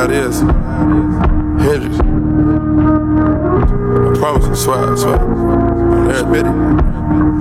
how it is. Hendrix. I promise you, swear. Everybody.